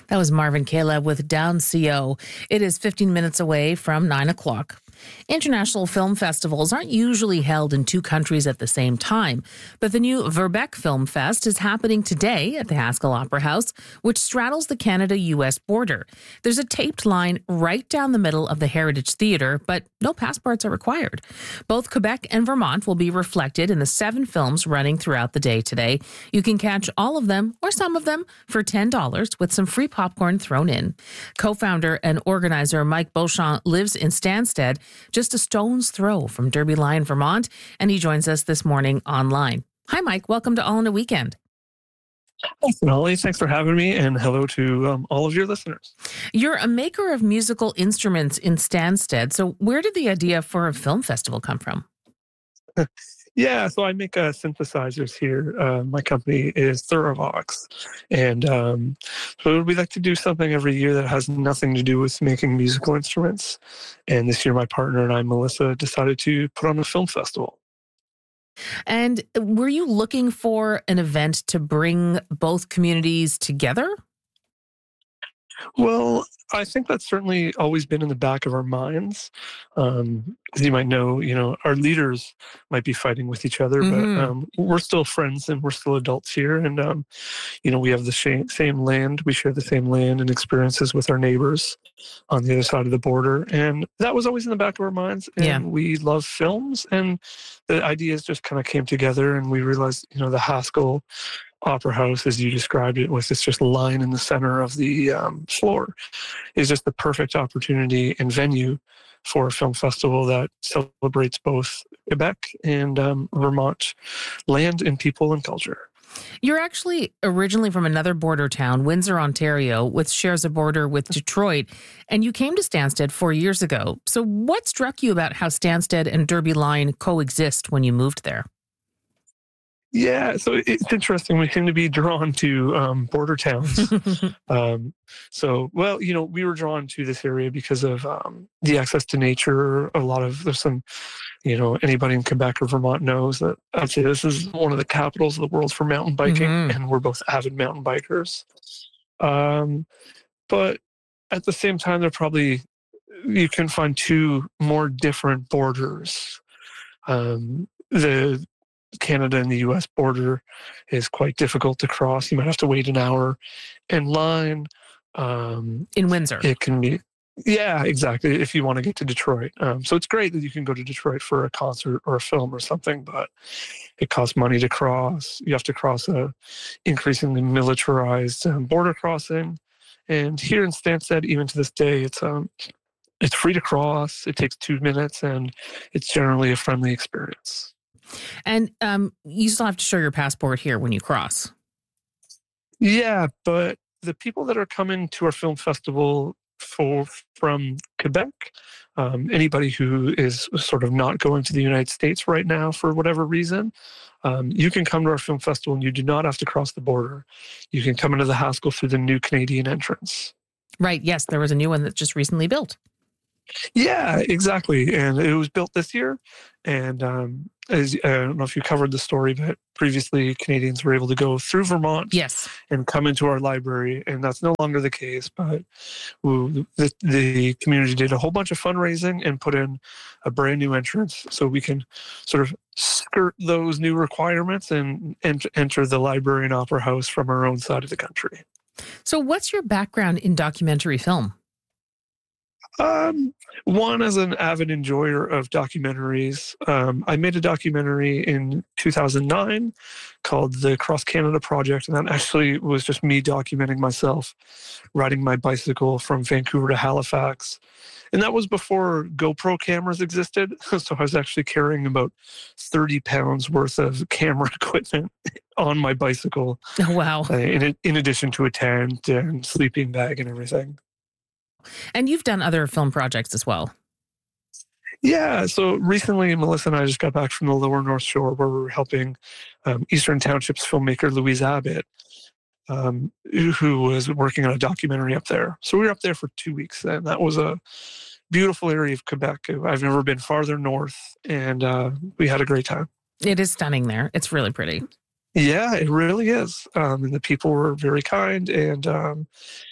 That was Marvin Caleb with Down CO. It is 15 minutes away from 9 o'clock. International film festivals aren't usually held in two countries at the same time, but the new Verbeek Film Fest is happening today at the Haskell Opera House, which straddles the Canada-U.S. border. There's a taped line right down the middle of the Heritage Theatre, but no passports are required. Both Quebec and Vermont will be reflected in the 7 films running throughout the day today. You can catch all of them, or some of them, for $10 with some free popcorn thrown in. Co-founder and organizer Mike Beauchamp lives in Stansted, just a stone's throw from Derby Line, Vermont, and he joins us this morning online. Hi, Mike. Welcome to All in a Weekend. Thanks, Molly. Thanks for having me, and hello to all of your listeners. You're a maker of musical instruments in Stansted, so where did the idea for a film festival come from? Yeah, so I make synthesizers here. My company is Thuravox, and so we like to do something every year that has nothing to do with making musical instruments. And this year, my partner and I, Melissa, decided to put on a film festival. And were you looking for an event to bring both communities together? Well, I think that's certainly always been in the back of our minds. As you might know, our leaders might be fighting with each other, but we're still friends and we're still adults here. And, we have the same land. We share the same land and experiences with our neighbors on the other side of the border. And that was always in the back of our minds. And we love films. And the ideas just kind of came together and we realized, the Haskell Opera House, as you described it, with this just line in the center of the floor, is just the perfect opportunity and venue for a film festival that celebrates both Quebec and Vermont land and people and culture. You're actually originally from another border town, Windsor, Ontario, which shares a border with Detroit, and you came to Stansted 4 years ago. So what struck you about how Stansted and Derby Line coexist when you moved there? Yeah, so it's interesting. We seem to be drawn to border towns. We were drawn to this area because of the access to nature. There's some, anybody in Quebec or Vermont knows that I'd say this is one of the capitals of the world for mountain biking, and we're both avid mountain bikers. But at the same time, you can find two more different borders. The Canada and the U.S. border is quite difficult to cross. You might have to wait an hour in line. In Windsor. It can be, yeah, exactly, if you want to get to Detroit. So it's great that you can go to Detroit for a concert or a film or something, but it costs money to cross. You have to cross a increasingly militarized border crossing. And here in Stansted, even to this day, it's free to cross. It takes 2 minutes, and it's generally a friendly experience. And you still have to show your passport here when you cross. Yeah, but the people that are coming to our film festival from Quebec, anybody who is sort of not going to the United States right now for whatever reason, you can come to our film festival and you do not have to cross the border. You can come into the Haskell through the new Canadian entrance. Right, yes, there was a new one that just recently built. Yeah, exactly. And it was built this year. And I don't know if you covered the story, but previously Canadians were able to go through Vermont and come into our library. And that's no longer the case. But the community did a whole bunch of fundraising and put in a brand new entrance so we can sort of skirt those new requirements and enter the library and opera house from our own side of the country. So what's your background in documentary film? One, as an avid enjoyer of documentaries. I made a documentary in 2009 called the Cross Canada Project, and that actually was just me documenting myself riding my bicycle from Vancouver to Halifax. And that was before GoPro cameras existed, so I was actually carrying about 30 pounds worth of camera equipment on my bicycle. Oh, wow. In addition to a tent and sleeping bag and everything. And you've done other film projects as well. Yeah, so recently Melissa and I just got back from the Lower North Shore where we were helping Eastern Township's filmmaker Louise Abbott, who was working on a documentary up there. So we were up there for 2 weeks, and that was a beautiful area of Quebec. I've never been farther north, and we had a great time. It is stunning there. It's really pretty. Yeah, it really is. And the people were very kind, and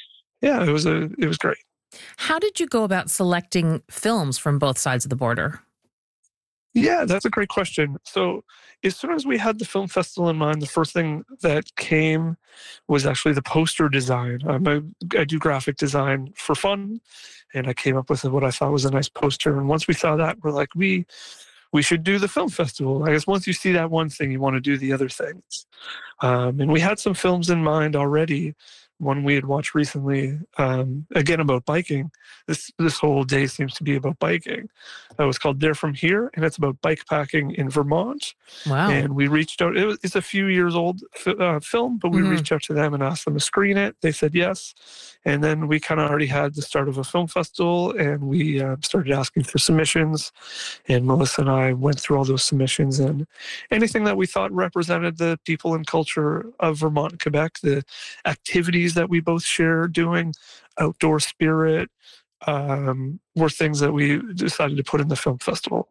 yeah, it was great. How did you go about selecting films from both sides of the border? Yeah, that's a great question. So, as soon as we had the film festival in mind, the first thing that came was actually the poster design. I do graphic design for fun, and I came up with what I thought was a nice poster. And once we saw that, we're like, we should do the film festival. I guess once you see that one thing, you want to do the other things. And we had some films in mind already. One we had watched recently, again about biking. This whole day seems to be about biking. It was called They're From Here, and it's about bike packing in Vermont. Wow. And we reached out. It's a few years old film, but we reached out to them and asked them to screen it. They said yes. And then we kind of already had the start of a film festival, and we started asking for submissions. And Melissa and I went through all those submissions, and anything that we thought represented the people and culture of Vermont and Quebec, the activities that we both share doing, outdoor spirit, were things that we decided to put in the film festival.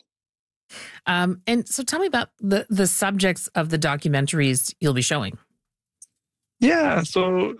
And so tell me about the subjects of the documentaries you'll be showing. Yeah, so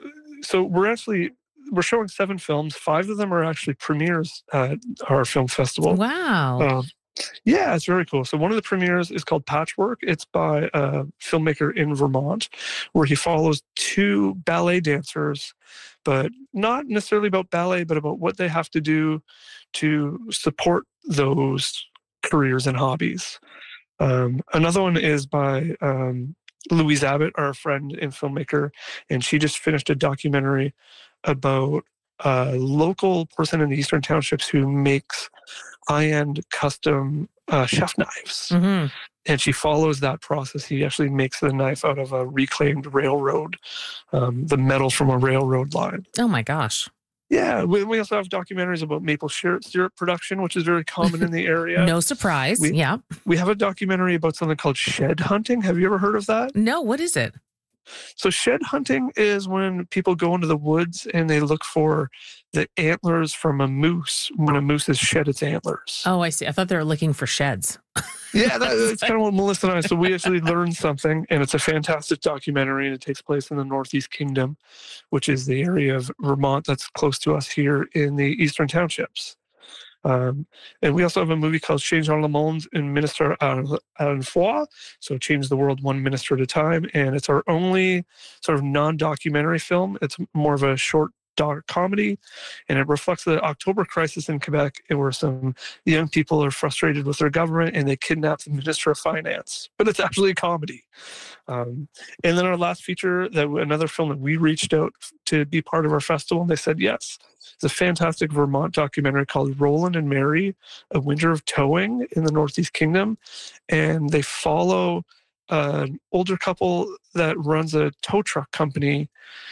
we're showing 7 films. 5 of them are actually premieres at our film festival. Wow. Yeah, it's very cool. So one of the premieres is called Patchwork. It's by a filmmaker in Vermont, where he follows 2 ballet dancers, but not necessarily about ballet, but about what they have to do to support those careers and hobbies. Another one is by Louise Abbott, our friend and filmmaker, and she just finished a documentary about a local person in the Eastern Townships who makes high-end custom chef knives. Mm-hmm. And she follows that process. He actually makes the knife out of a reclaimed railroad, the metal from a railroad line. Oh my gosh. Yeah, we also have documentaries about maple syrup production, which is very common in the area. No surprise. Yeah. We have a documentary about something called shed hunting. Have you ever heard of that? No, what is it? So shed hunting is when people go into the woods and they look for the antlers from a moose when a moose has shed its antlers. Oh, I see. I thought they were looking for sheds. Yeah, that's kind of what Melissa and I. So we actually learned something, and it's a fantastic documentary, and it takes place in the Northeast Kingdom, which is the area of Vermont that's close to us here in the Eastern Townships. And we also have a movie called Changeons le Monde and Minister à la fois, so change the world one minister at a time. And it's our only sort of non-documentary film. It's more of a short dark comedy, and it reflects the October crisis in Quebec, where some young people are frustrated with their government and they kidnap the Minister of Finance. But it's actually a comedy. And then our last feature, another film that we reached out to be part of our festival, and they said yes. It's a fantastic Vermont documentary called Roland and Mary, A Winter of Towing in the Northeast Kingdom. And they follow an older couple that runs a tow truck company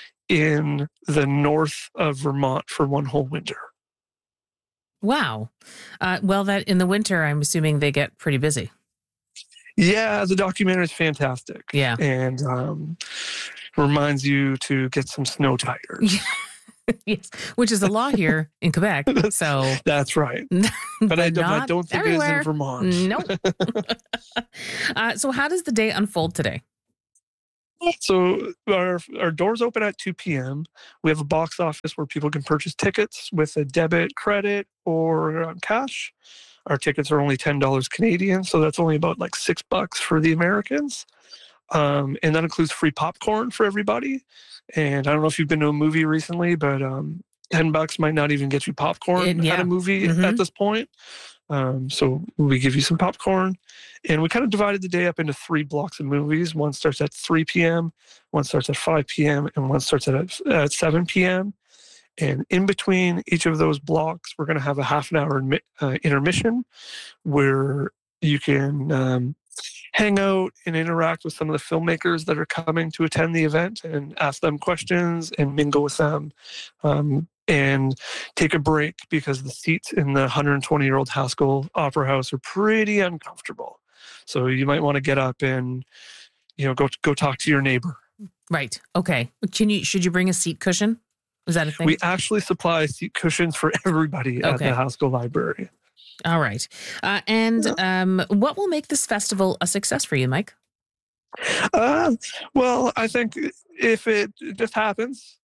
in the north of Vermont for one whole winter. Wow. Well, that in the winter, I'm assuming they get pretty busy. Yeah, the documentary is fantastic. Yeah. And reminds you to get some snow tires. Yes, which is a law here in Quebec. So that's right. But I don't think everywhere. It is in Vermont. Nope. So how does the day unfold today? So our doors open at 2 p.m. We have a box office where people can purchase tickets with a debit, credit, or cash. Our tickets are only $10 Canadian, so that's only about like $6 for the Americans. And that includes free popcorn for everybody. And I don't know if you've been to a movie recently, but $10 might not even get you popcorn at a movie at this point. So we give you some popcorn, and we kind of divided the day up into 3 blocks of movies. One starts at 3 p.m., one starts at 5 p.m., and one starts at 7 p.m. And in between each of those blocks, we're going to have a half an hour intermission where you can hang out and interact with some of the filmmakers that are coming to attend the event and ask them questions and mingle with them. And take a break because the seats in the 120-year-old Haskell Opera House are pretty uncomfortable. So you might want to get up and, go talk to your neighbor. Right. Okay. Should you bring a seat cushion? Is that a thing? We actually supply seat cushions for everybody at the Haskell Library. All right. And what will make this festival a success for you, Mike? Well, I think if it just happens,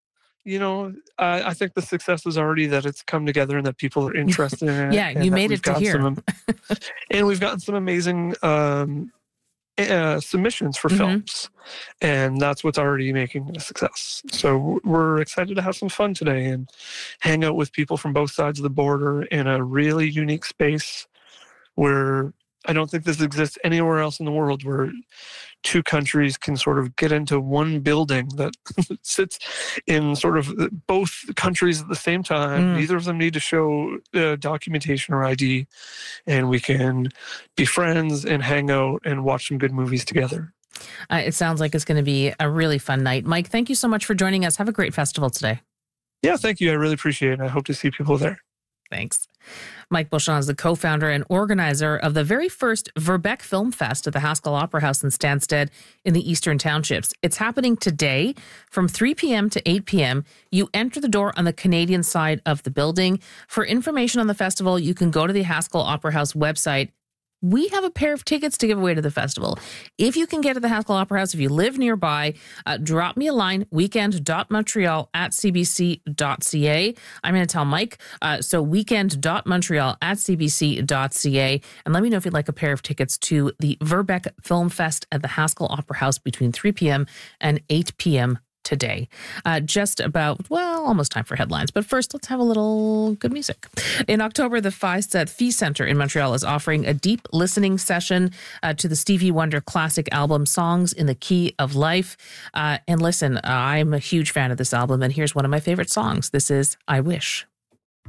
I think the success is already that it's come together and that people are interested in it. Yeah, you made it to here. And we've gotten some amazing submissions for films, and that's what's already making it a success. So we're excited to have some fun today and hang out with people from both sides of the border in a really unique space where I don't think this exists anywhere else in the world, where two countries can sort of get into one building that sits in sort of both countries at the same time. Neither of them need to show documentation or ID, and we can be friends and hang out and watch some good movies together. It sounds like it's going to be a really fun night. Mike, thank you so much for joining us. Have a great festival today. Yeah, thank you. I really appreciate it. I hope to see people there. Thanks. Mike Beauchamp is the co-founder and organizer of the very first Verbeck Film Fest at the Haskell Opera House in Stansted in the Eastern Townships. It's happening today from 3 p.m. to 8 p.m. You enter the door on the Canadian side of the building. For information on the festival, you can go to the Haskell Opera House website. We have a pair of tickets to give away to the festival. If you can get to the Haskell Opera House, if you live nearby, drop me a line, weekend.montreal@cbc.ca. I'm going to tell Mike, so weekend.montreal@cbc.ca, and let me know if you'd like a pair of tickets to the Verbeck Film Fest at the Haskell Opera House between 3 p.m. and 8 p.m. today. Just about, almost time for headlines. But first, let's have a little good music. In October, the FISET Fee Center in Montreal is offering a deep listening session to the Stevie Wonder classic album, Songs in the Key of Life. And listen, I'm a huge fan of this album, and here's one of my favorite songs. This is I Wish.